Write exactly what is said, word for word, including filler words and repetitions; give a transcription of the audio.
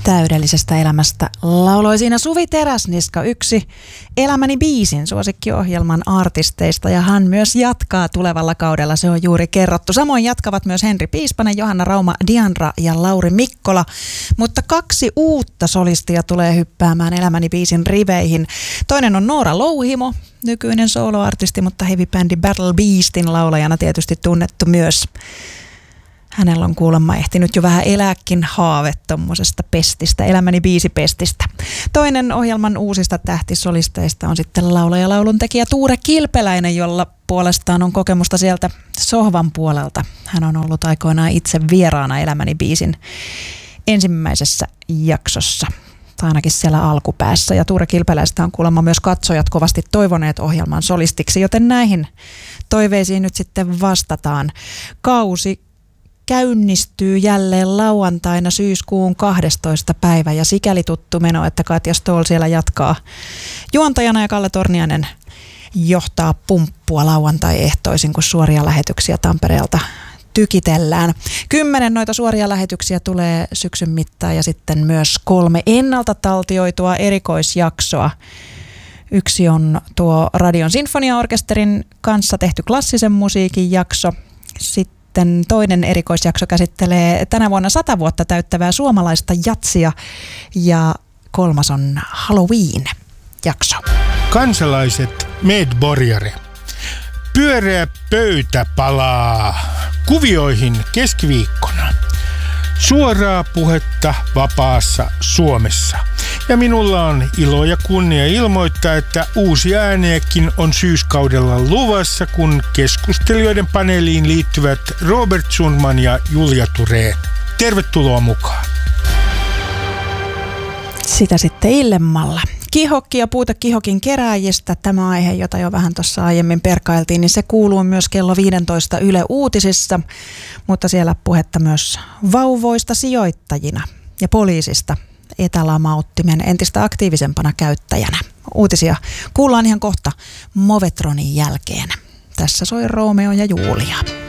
Täydellisestä elämästä lauloi siinä Suvi Teräsniska, yksi Elämäni biisin suosikkiohjelman artisteista, ja hän myös jatkaa tulevalla kaudella, se on juuri kerrottu. Samoin jatkavat myös Henri Piispanen, Johanna Rauma, Diandra ja Lauri Mikkola, mutta kaksi uutta solistia tulee hyppäämään Elämäni biisin riveihin. Toinen on Noora Louhimo, nykyinen soloartisti, mutta heavy-bändi Battle Beastin laulajana tietysti tunnettu myös. Hänellä on kuulemma ehtinyt jo vähän elääkin haave tommosesta pestistä, Elämäni biisipestistä. Toinen ohjelman uusista tähtisolisteista on sitten laulaja lauluntekijä Tuure Kilpeläinen, jolla puolestaan on kokemusta sieltä sohvan puolelta. Hän on ollut aikoinaan itse vieraana Elämäni biisin ensimmäisessä jaksossa, tai ainakin siellä alkupäässä. Ja Tuure Kilpeläistä on kuulemma myös katsojat kovasti toivoneet ohjelman solistiksi, joten näihin toiveisiin nyt sitten vastataan. Kausi käynnistyy jälleen lauantaina syyskuun kahdestoista päivä, ja sikäli tuttu meno, että Katja Stoll siellä jatkaa juontajana ja Kalle Torniainen johtaa pumppua lauantai-ehtoisin, kun suoria lähetyksiä Tampereelta tykitellään. Kymmenen noita suoria lähetyksiä tulee syksyn mittaan ja sitten myös kolme ennalta taltioitua erikoisjaksoa. Yksi on tuo Radion Sinfoniaorkesterin kanssa tehty klassisen musiikin jakso. Sitten Sitten toinen erikoisjakso käsittelee tänä vuonna sata vuotta täyttävää suomalaista jatsia, ja kolmas on Halloween-jakso. Kansalaiset medborgare. Pyöreä pöytä palaa kuvioihin keskiviikkona. Suoraa puhetta vapaassa Suomessa. Ja minulla on ilo ja kunnia ilmoittaa, että uusia ääniäkin on syyskaudella luvassa, kun keskustelijoiden paneeliin liittyvät Robert Sundman ja Julia Tureen. Tervetuloa mukaan. Sitä sitten illemmalla. Kihokki ja puutekihokin kerääjistä, tämä aihe, jota jo vähän tuossa aiemmin perkailtiin, niin se kuuluu myös kello viisitoista Yle Uutisissa, mutta siellä puhetta myös vauvoista sijoittajina ja poliisista etälamauttimen entistä aktiivisempana käyttäjänä. Uutisia kuullaan ihan kohta Movetronin jälkeen. Tässä soi Romeo ja Julia.